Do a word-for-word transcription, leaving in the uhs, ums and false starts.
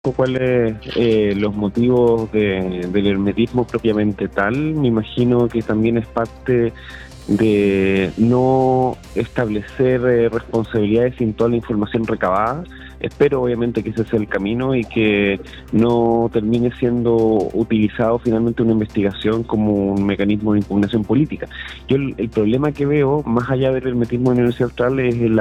cuáles eh, los motivos de, del hermetismo propiamente tal. Me imagino que también es parte de no establecer eh, responsabilidades sin toda la información recabada. Espero obviamente que ese sea el camino y que no termine siendo utilizado finalmente una investigación como un mecanismo de impugnación política. Yo el, el problema que veo, más allá del hermetismo de la Universidad Austral, es la